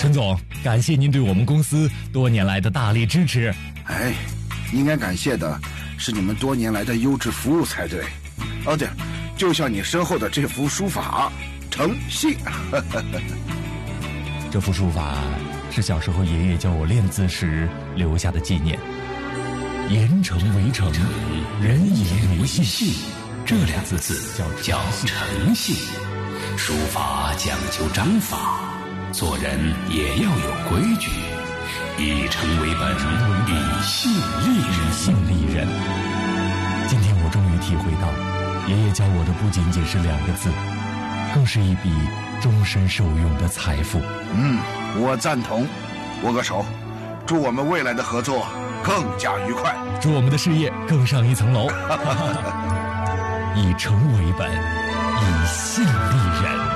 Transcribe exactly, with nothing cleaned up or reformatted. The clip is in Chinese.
陈总，感谢您对我们公司多年来的大力支持。 哎，应该感谢的是你们多年来的优质服务才对。哦对，就像你身后的这幅书法，诚信。 这幅书法是小时候爷爷教我练字时留下的纪念。言诚为诚，人言为信，这两个字叫诚信。 书法讲究章法，做人也要有规矩，以诚为本，以信立人。 信立人。今天我终于体会到，爷爷教我的不仅仅是两个字，更是一笔终身受用的财富。 嗯，我赞同。握个手，祝我们未来的合作更加愉快， 祝我们的事业更上一层楼。以诚为本，以信立人。